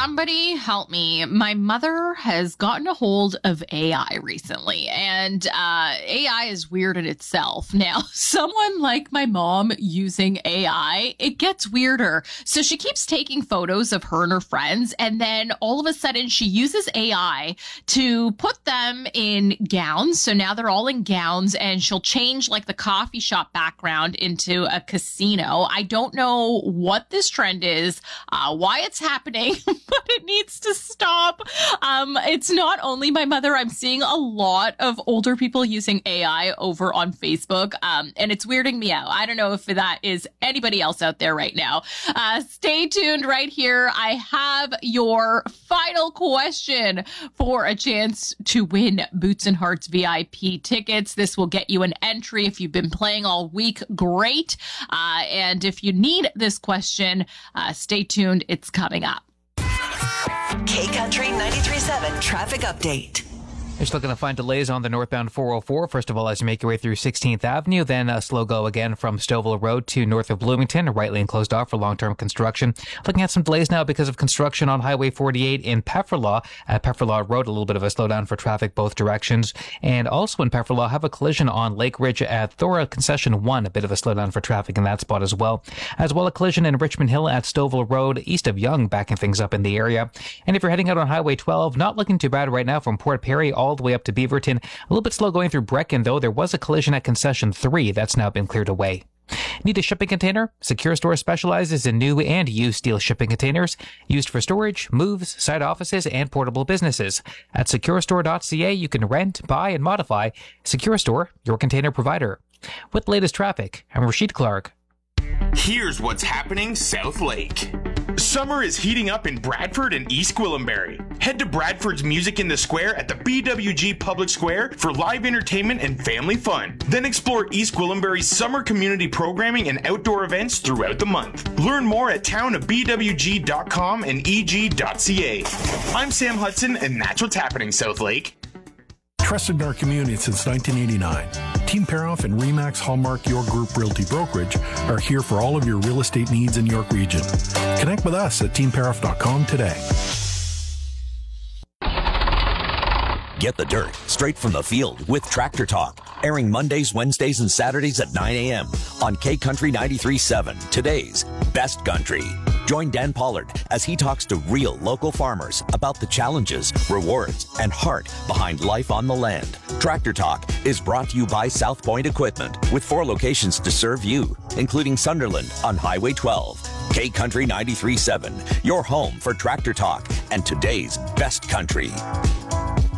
Somebody help me. My mother has gotten a hold of AI recently, and AI is weird in itself. Now, someone like my mom using AI, it gets weirder. So she keeps taking photos of her and her friends, and then all of a sudden she uses AI to put them in gowns. So now they're all in gowns, and she'll change like the coffee shop background into a casino. I don't know what this trend is, why it's happening, but it needs to stop. It's not only my mother. I'm seeing a lot of older people using AI over on Facebook, and it's weirding me out. I don't know if that is anybody else out there right now. Stay tuned right here. I have your final question for a chance to win Boots and Hearts VIP tickets. This will get you an entry if you've been playing all week. Great. And if you need this question, stay tuned. It's coming up. K Country 93.7 traffic update. You're still going to find delays on the northbound 404. First of all, as you make your way through 16th Avenue, then a slow go again from Stouffville Road to north of Bloomington, right lane closed off for long-term construction. Looking at some delays now because of construction on Highway 48 in Pefferlaw. At Pefferlaw Road, a little bit of a slowdown for traffic both directions. And also in Pefferlaw, have a collision on Lake Ridge at Thora Concession 1, a bit of a slowdown for traffic in that spot as well. As well, a collision in Richmond Hill at Stouffville Road, east of Yonge, backing things up in the area. And if you're heading out on Highway 12, not looking too bad right now from Port Perry all the way up to Beaverton. A little bit slow going through Brecken, though. There was a collision at Concession 3. That's now been cleared away. Need a shipping container? Secure Store specializes in new and used steel shipping containers used for storage, moves, site offices, and portable businesses. At securestore.ca, you can rent, buy, and modify. Secure Store, your container provider. With the latest traffic, I'm Rashid Clark. Here's what's happening South Lake. Summer is heating up in Bradford and East Gwillimbury. Head to Bradford's Music in the Square at the BWG Public Square for live entertainment and family fun. Then explore East Gwillimbury's summer community programming and outdoor events throughout the month. Learn more at townofbwg.com and eg.ca. I'm Sam Hudson, and that's what's happening South Lake. Trusted in our community since 1989, Team Paroff and Remax Hallmark York Group Realty Brokerage are here for all of your real estate needs in York Region. Connect with us at teamparoff.com today. Get the dirt straight from the field with Tractor Talk, airing Mondays, Wednesdays, and Saturdays at 9 a.m. on K Country 93.7, today's best country. Join Dan Pollard as he talks to real local farmers about the challenges, rewards, and heart behind life on the land. Tractor Talk is brought to you by South Point Equipment, with 4 locations to serve you, including Sunderland on Highway 12. K Country 93.7, your home for Tractor Talk and today's best country.